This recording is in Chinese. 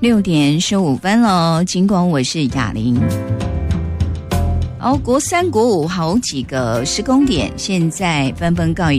6:15了，尽管我是雅玲。国3、国5好几个施工点现在纷纷告一